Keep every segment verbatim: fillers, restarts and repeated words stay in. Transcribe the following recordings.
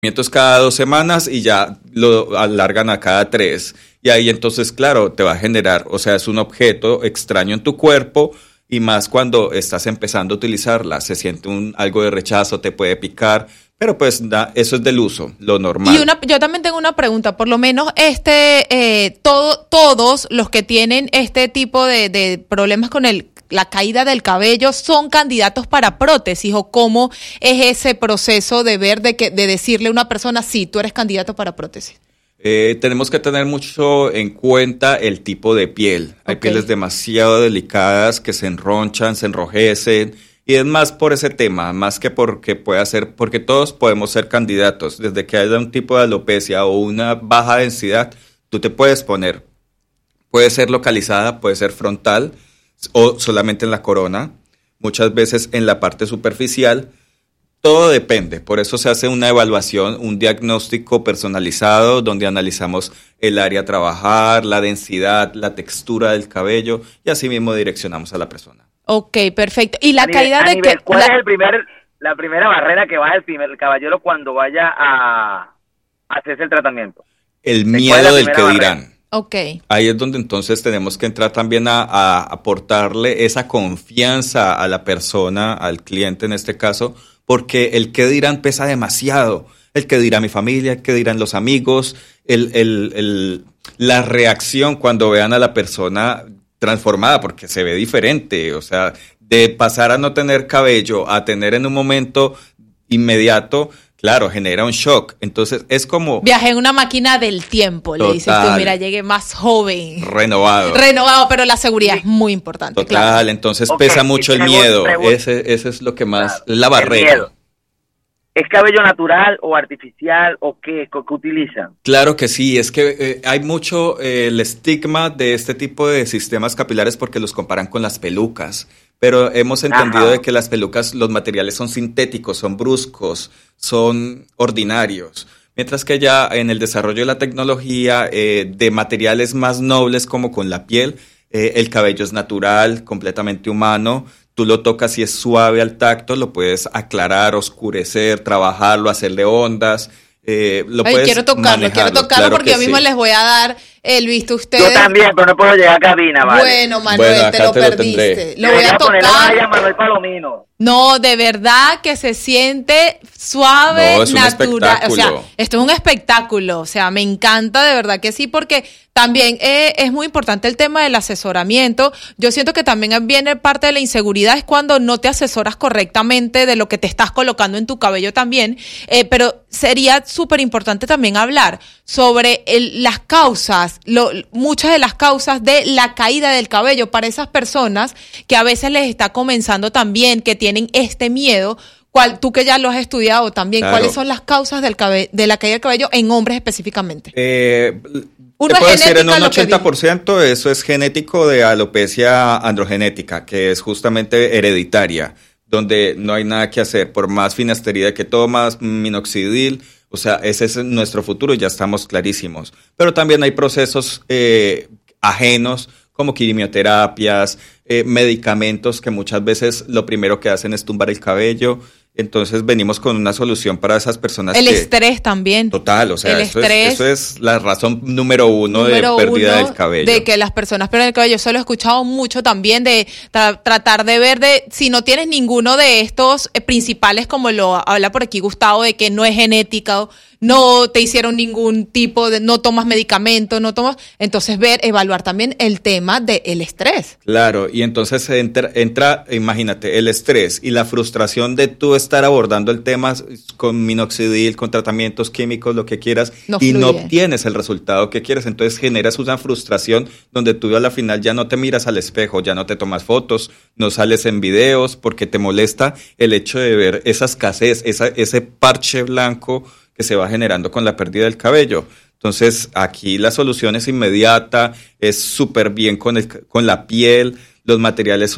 cada dos semanas y ya lo alargan a cada tres. Y ahí entonces, claro, te va a generar, o sea, es un objeto extraño en tu cuerpo y más cuando estás empezando a utilizarla. Se siente un, algo de rechazo, te puede picar, pero pues da, eso es del uso, lo normal. Y una, yo también tengo una pregunta, por lo menos este, eh, todo, todos los que tienen este tipo de, de problemas con el la caída del cabello, ¿son candidatos para prótesis? ¿O cómo es ese proceso de ver, de, que, de decirle a una persona, sí, tú eres candidato para prótesis? Eh, tenemos que tener mucho en cuenta el tipo de piel. Hay okay. pieles demasiado delicadas que se enronchan, se enrojecen, y es más por ese tema, más que porque pueda ser, porque todos podemos ser candidatos. Desde que haya un tipo de alopecia o una baja densidad, tú te puedes poner. Puede ser localizada, puede ser frontal, o solamente en la corona, muchas veces en la parte superficial, todo depende, por eso se hace una evaluación, un diagnóstico personalizado donde analizamos el área a trabajar, la densidad, la textura del cabello y así mismo direccionamos a la persona. Ok, perfecto. ¿Y la a caída nivel, de nivel, qué? ¿Cuál la... es el primer, la primera barrera que baja el, primer, el caballero cuando vaya a, a hacerse el tratamiento? El miedo del que dirán. Barrera? Okay. Ahí es donde entonces tenemos que entrar también a, a aportarle esa confianza a la persona, al cliente en este caso, porque el qué dirán pesa demasiado. El qué dirá mi familia, el qué dirán los amigos, el, el, el, la reacción cuando vean a la persona transformada, porque se ve diferente. O sea, de pasar a no tener cabello a tener en un momento inmediato, claro, genera un shock. Entonces, es como... Viajé en una máquina del tiempo, total, le dices tú, mira, llegué más joven. Renovado. Renovado, pero la seguridad es muy importante. Total, claro. Entonces okay, pesa mucho el miedo. Ese, ese es lo que más... Claro, la barrera. ¿Es cabello natural o artificial o qué, qué utilizan? Claro que sí, es que eh, hay mucho eh, el estigma de este tipo de sistemas capilares porque los comparan con las pelucas. Pero hemos entendido Ajá. de que las pelucas, los materiales son sintéticos, son bruscos, son ordinarios. Mientras que ya en el desarrollo de la tecnología, eh, de materiales más nobles como con la piel, eh, el cabello es natural, completamente humano. Tú lo tocas y es suave al tacto, lo puedes aclarar, oscurecer, trabajarlo, hacerle ondas. Eh, lo Ay, puedes quiero tocarlo, quiero tocarlo claro porque yo mismo sí. les voy a dar el visto a ustedes. Yo también, pero no puedo llegar a cabina, ¿vale? Bueno, Manuel, bueno, te lo te perdiste. Lo, lo voy a tocar. A Manuel Palomino. No, de verdad que se siente suave, no, es natural. O sea, esto es un espectáculo. O sea, me encanta de verdad que sí, porque también eh, es muy importante el tema del asesoramiento. Yo siento que también viene parte de la inseguridad es cuando no te asesoras correctamente de lo que te estás colocando en tu cabello también. Eh, pero sería súper importante también hablar sobre el, las causas, lo, muchas de las causas de la caída del cabello para esas personas que a veces les está comenzando también, que tienen este miedo. ¿Cuál, tú que ya lo has estudiado también, claro. ¿cuáles son las causas del cabe- de la caída del cabello en hombres específicamente? Eh, Uno te puedo decir en un lo ochenta por ciento eso es genético de alopecia androgenética, que es justamente hereditaria, donde no hay nada que hacer, por más finasterida que tomas, minoxidil, o sea, ese es nuestro futuro, ya estamos clarísimos. Pero también hay procesos eh, ajenos, como quimioterapias, eh, medicamentos que muchas veces lo primero que hacen es tumbar el cabello. Entonces venimos con una solución para esas personas. El que, estrés también. Total, o sea, el eso, estrés, es, eso es la razón número uno número de pérdida uno del cabello. De que las personas pierden el cabello. Eso lo he escuchado mucho también, de tra- tratar de ver de si no tienes ninguno de estos eh, principales, como lo habla por aquí Gustavo, de que no es genética, no te hicieron ningún tipo de, no tomas medicamento, no tomas, entonces ver, evaluar también el tema del estrés. Claro, y entonces entra, entra, imagínate, el estrés y la frustración de tú estar abordando el tema con minoxidil, con tratamientos químicos, lo que quieras, no y fluye. no obtienes el resultado que quieres, entonces generas una frustración donde tú a la final ya no te miras al espejo, ya no te tomas fotos, no sales en videos, porque te molesta el hecho de ver esa escasez, esa, ese parche blanco que se va generando con la pérdida del cabello. Entonces, aquí la solución es inmediata, es súper bien con, el, con la piel, los materiales son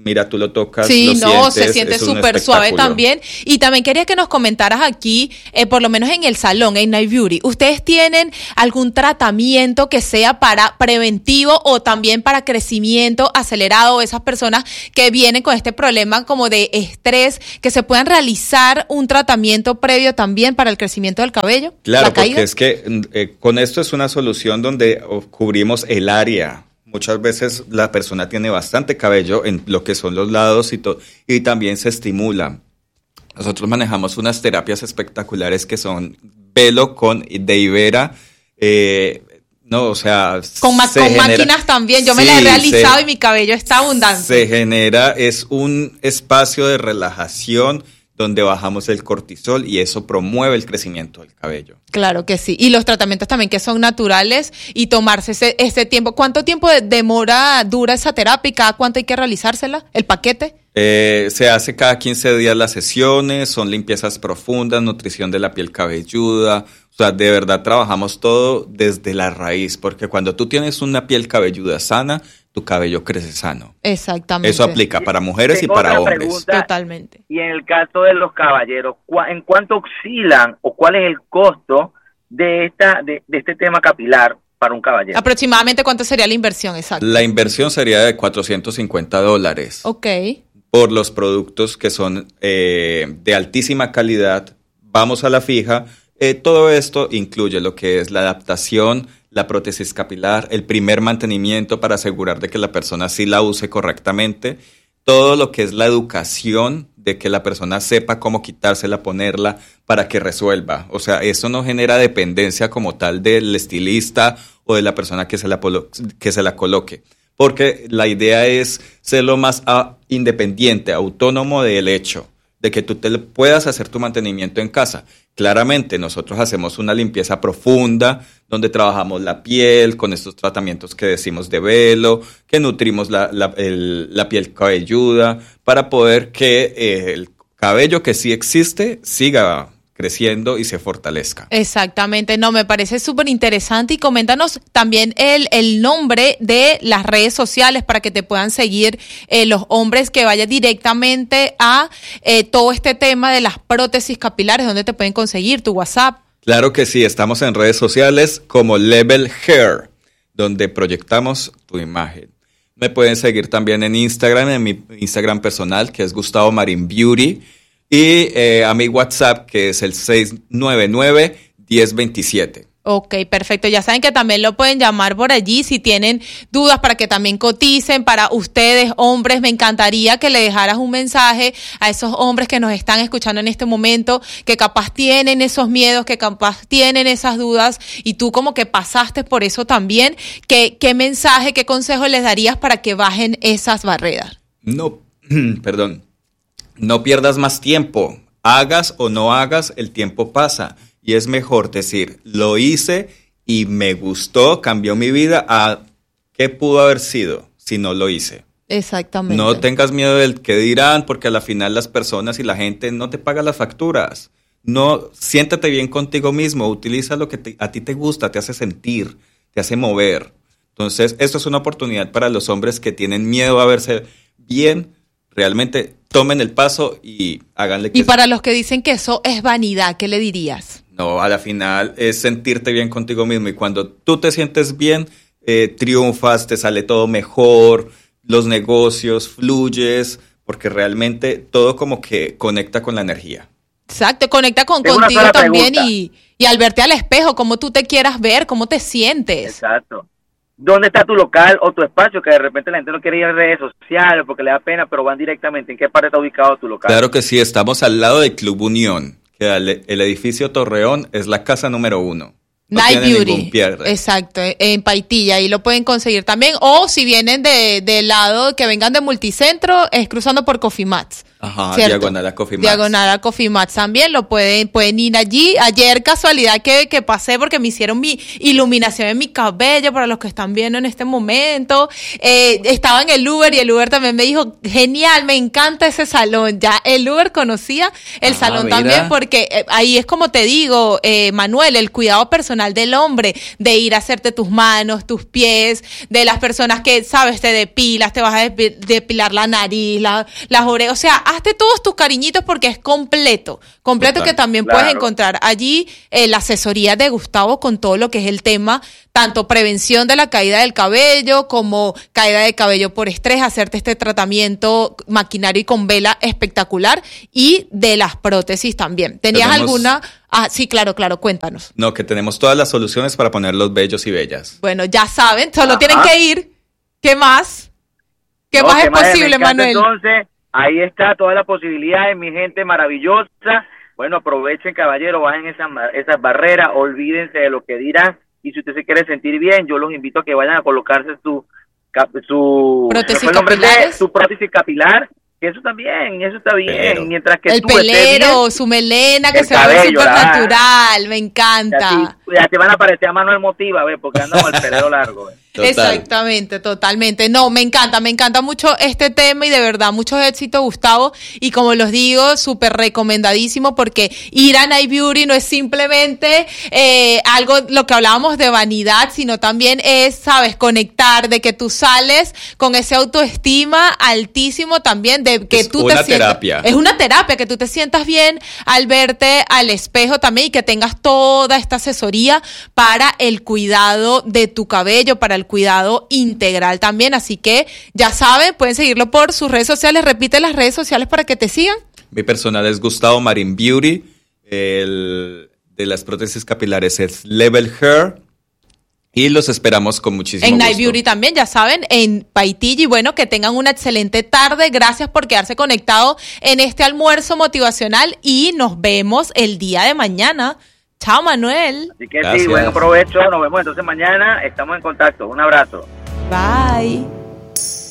mira, tú lo tocas, sí, lo no, sientes, se siente súper suave también. Y también quería que nos comentaras aquí, eh, por lo menos en el salón, en Night Beauty, ¿ustedes tienen algún tratamiento que sea para preventivo o también para crecimiento acelerado? Esas personas que vienen con este problema como de estrés, que se puedan realizar un tratamiento previo también para el crecimiento del cabello. Claro, porque es que eh, con esto es una solución donde cubrimos el área. Muchas veces la persona tiene bastante cabello en lo que son los lados y todo, y también se estimula. Nosotros manejamos unas terapias espectaculares que son velo con de Ibera, eh, no, o sea, con, ma- con genera, máquinas también. Yo sí, me la he realizado se, y mi cabello está abundante. Se genera, es un espacio de relajación donde bajamos el cortisol y eso promueve el crecimiento del cabello. Claro que sí. Y los tratamientos también que son naturales y tomarse ese, ese tiempo. ¿Cuánto tiempo de demora dura esa terapia y cada cuánto hay que realizársela? ¿El paquete? Eh, se hace cada quince días las sesiones, son limpiezas profundas, nutrición de la piel cabelluda. O sea, de verdad trabajamos todo desde la raíz, porque cuando tú tienes una piel cabelluda sana, tu cabello crece sano. Exactamente. Eso aplica para mujeres Tengo y para hombres. Pregunta, totalmente. Y en el caso de los caballeros, ¿en cuánto oscilan o cuál es el costo de esta de, de este tema capilar para un caballero? Aproximadamente, ¿cuánto sería la inversión? Exacto. La inversión sería de cuatrocientos cincuenta dólares. Ok. Por los productos que son eh, de altísima calidad. Vamos a la fija. Eh, todo esto incluye lo que es la adaptación, la prótesis capilar, el primer mantenimiento para asegurar de que la persona sí la use correctamente, todo lo que es la educación de que la persona sepa cómo quitársela, ponerla para que resuelva. O sea, eso no genera dependencia como tal del estilista o de la persona que se la, que se la coloque, porque la idea es ser lo más a, independiente, autónomo del hecho de que tú te puedas hacer tu mantenimiento en casa. Claramente, nosotros hacemos una limpieza profunda, donde trabajamos la piel con estos tratamientos que decimos de velo, que nutrimos la, la, el, la piel cabelluda, para poder que eh, el cabello que sí existe siga creciendo y se fortalezca. Exactamente, no, me parece súper interesante y coméntanos también el, el nombre de las redes sociales para que te puedan seguir eh, los hombres que vayan directamente a eh, todo este tema de las prótesis capilares, donde te pueden conseguir tu WhatsApp. Claro que sí, estamos en redes sociales como Level Hair, donde proyectamos tu imagen. Me pueden seguir también en Instagram, en mi Instagram personal, que es Gustavo Marín Beauty. Y eh, a mi WhatsApp, que es el seis nueve nueve, uno cero dos siete. Ok, perfecto. Ya saben que también lo pueden llamar por allí si tienen dudas para que también coticen. Para ustedes, hombres, me encantaría que le dejaras un mensaje a esos hombres que nos están escuchando en este momento, que capaz tienen esos miedos, que capaz tienen esas dudas, y tú como que pasaste por eso también. ¿Qué, qué mensaje, qué consejo les darías para que bajen esas barreras? No, perdón. No pierdas más tiempo. Hagas o no hagas, el tiempo pasa. Y es mejor decir, lo hice y me gustó, cambió mi vida, a qué pudo haber sido si no lo hice. Exactamente. No tengas miedo del que dirán, porque a la final las personas y la gente no te pagan las facturas. No, siéntate bien contigo mismo, utiliza lo que te, a ti te gusta, te hace sentir, te hace mover. Entonces, esto es una oportunidad para los hombres que tienen miedo a verse bien. Realmente tomen el paso y háganle que... Y para los que dicen que eso es vanidad, ¿qué le dirías? No, a la final es sentirte bien contigo mismo, y cuando tú te sientes bien, eh, triunfas, te sale todo mejor, los negocios, fluyes, porque realmente todo como que conecta con la energía. Exacto, conecta con contigo también y, y al verte al espejo, cómo tú te quieras ver, cómo te sientes. Exacto. ¿Dónde está tu local o tu espacio? Que de repente la gente no quiere ir a redes sociales porque le da pena, pero van directamente. ¿En qué parte está ubicado tu local? Claro que sí, estamos al lado del Club Unión, que el, el edificio Torreón es la casa número uno. No Night Beauty, exacto, en Paitilla, ahí lo pueden conseguir también. O si vienen de, de lado, que vengan de Multicentro, es cruzando por Coffee Mats. Ajá, ¿cierto? diagonal a Coffee Mats. Diagonal a Coffee Mats también, lo pueden, pueden ir allí. Ayer casualidad que, que pasé porque me hicieron mi iluminación en mi cabello, para los que están viendo en este momento. Eh, estaba en el Uber y el Uber también me dijo, genial, me encanta ese salón. Ya el Uber conocía el ah, salón mira. también, porque eh, ahí es como te digo, eh, Manuel, el cuidado personal del hombre, de ir a hacerte tus manos, tus pies, de las personas que, sabes, te depilas, te vas a depilar la nariz, la, las orejas, o sea, hazte todos tus cariñitos porque es completo, completo. Total, que también claro. puedes encontrar allí eh, la asesoría de Gustavo con todo lo que es el tema, tanto prevención de la caída del cabello como caída de cabello por estrés, hacerte este tratamiento maquinario y con vela espectacular, y de las prótesis también. ¿Tenías tenemos... alguna? Ah, sí, claro, claro, cuéntanos. No, que tenemos todas las soluciones para poner los bellos y bellas. Bueno, ya saben, solo Ajá. tienen que ir. ¿Qué más? ¿Qué no, más ¿qué es más posible, Manuel? Entonces, ahí está toda la posibilidad, mi gente maravillosa. Bueno, aprovechen, caballero, bajen esas, esas barreras, olvídense de lo que dirán, y si usted se quiere sentir bien, yo los invito a que vayan a colocarse su su prótesis capilar, su prótesis capilar, que eso también, eso está bien, pero, mientras que el tú pelero, bien, su melena, que se cabello, ve súper natural, me encanta. Ya, ya te van a parecer a Manuel Motiva, ¿ves? Porque anda con el pelero largo, ¿ves? Total. Exactamente, totalmente. No, me encanta, me encanta mucho este tema y de verdad, muchos éxitos, Gustavo. Y como los digo, súper recomendadísimo, porque ir a Night Beauty no es simplemente eh, algo, lo que hablábamos de vanidad, sino también es, sabes, conectar, de que tú sales con ese autoestima altísimo también, de que es tú una te sientas. terapia. Es una terapia, que tú te sientas bien al verte al espejo también, y que tengas toda esta asesoría para el cuidado de tu cabello, para el cuidado integral también. Así que ya saben, pueden seguirlo por sus redes sociales. Repite las redes sociales para que te sigan. Mi personal es Gustavo Marín Beauty. El de las prótesis capilares es Level Hair. Y los esperamos con muchísimo en gusto. Night Beauty también, ya saben, en Paitilla. Y bueno, que tengan una excelente tarde. Gracias por quedarse conectado en este almuerzo motivacional y nos vemos el día de mañana. Chao, Manuel. Así que Gracias. Sí, buen provecho. Nos vemos entonces mañana. Estamos en contacto. Un abrazo. Bye.